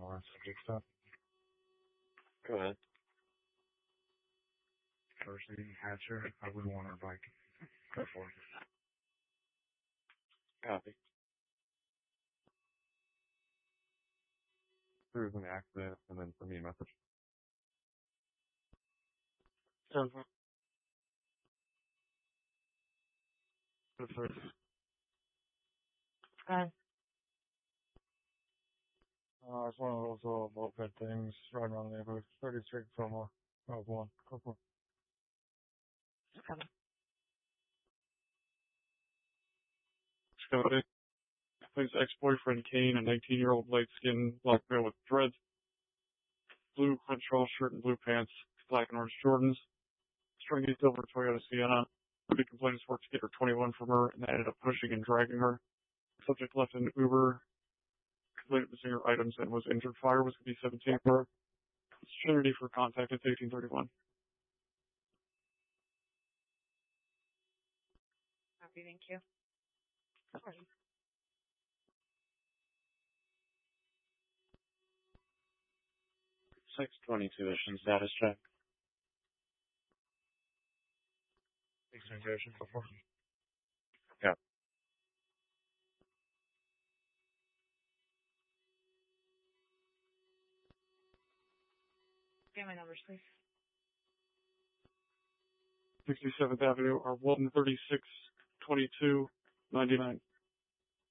more on subject stuff. Go ahead. Firstly, Hatcher, I would want our bike. Go for it. Copy. There was an accident, and then send me a message. Okay. Go first. Hi. It's one of those little moped things riding around the neighborhood. 30 Street Fillmore. Oh, one. Go for it. Coming. Scotty. His ex-boyfriend Kane, a 19-year-old light-skinned black male with dreads, blue Crenshaw shirt and blue pants, black and orange Jordans, stringy silver Toyota Sienna. He complained his work to get her 21 from her, and they ended up pushing and dragging her. The subject left an Uber, complained missing her items, and was injured. Fire was going to be 17 for her. Opportunity for contact is 1831. Copy, thank you. Sorry. 622 mission status check. Examination before. Yeah. Give my numbers, please. 67th Avenue, or 1362299.